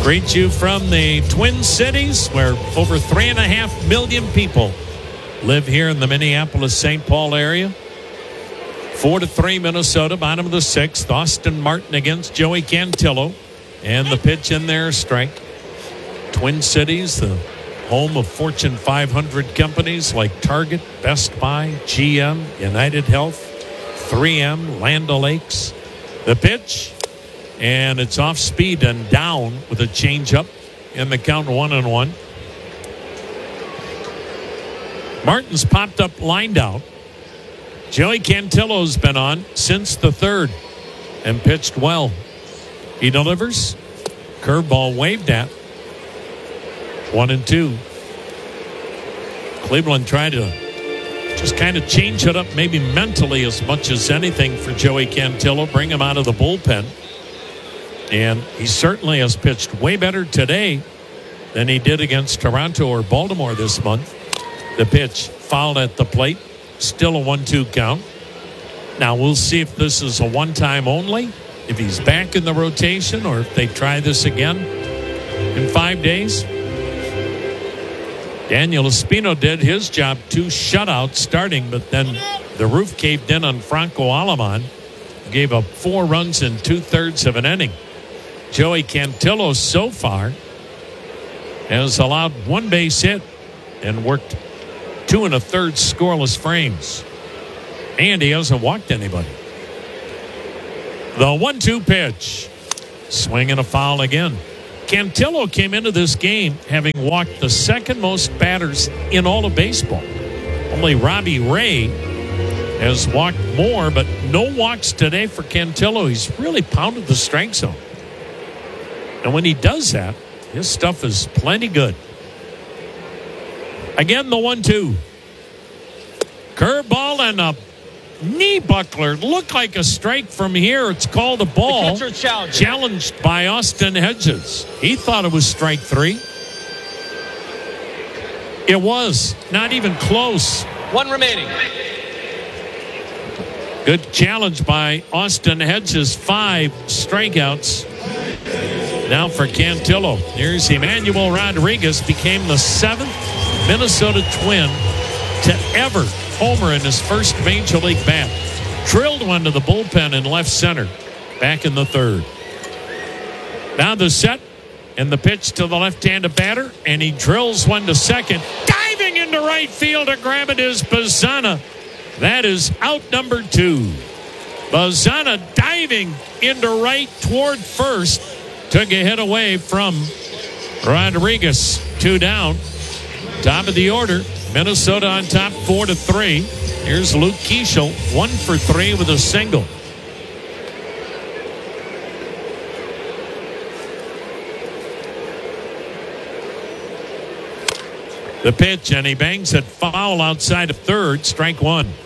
Greet you from the Twin Cities, where over 3.5 million people live here in the Minneapolis-St. Paul area. 4-3 Minnesota, bottom of the sixth. Austin Martin against Joey Cantillo. And the pitch in there, strike. Twin Cities, the home of Fortune 500 companies like Target, Best Buy, GM, United Health, 3M, Land O'Lakes. The pitch, and it's off speed and down with a changeup, and the count 1-1. Martin's popped up, lined out. Joey Cantillo's been on since the third and pitched well. He delivers. Curveball waved at. 1-2. Cleveland tried to just kind of change it up, maybe mentally as much as anything, for Joey Cantillo. Bring him out of the bullpen. And he certainly has pitched way better today than he did against Toronto or Baltimore this month. The pitch fouled at the plate. Still a 1-2 count. Now we'll see if this is a one-time only, if he's back in the rotation, or if they try this again in 5 days. Daniel Espino did his job, 2 shutouts starting, but then the roof caved in on Franco Aleman. Gave up 4 runs in 2/3 of an inning. Joey Cantillo so far has allowed 1 base hit and worked 2 1/3 scoreless frames. And he hasn't walked anybody. The 1-2 pitch. Swing and a foul again. Cantillo came into this game having walked the second most batters in all of baseball. Only Robbie Ray has walked more, but no walks today for Cantillo. He's really pounded the strike zone. And when he does that, his stuff is plenty good. Again, the 1-2. Curveball and a knee buckler. Looked like a strike from here. It's called a ball. Challenged by Austin Hedges. He thought it was strike 3. It was. Not even close. 1 remaining. Good challenge by Austin Hedges. 5 strikeouts. Now for Cantillo. Here's Emmanuel Rodriguez. Became the 7th Minnesota Twin to ever homer in his first major league bat. Drilled one to the bullpen in left center. Back in the third. Now the set and the pitch to the left-handed batter. And he drills one to second. Diving into right field to grab it is Bazana. That is out number 2. Bazana diving into right toward first. Took a hit away from Rodriguez. 2 down. Top of the order. Minnesota on top 4-3. Here's Luke Keeschel. 1 for 3 with a single. The pitch, and he bangs it foul outside of third. Strike 1.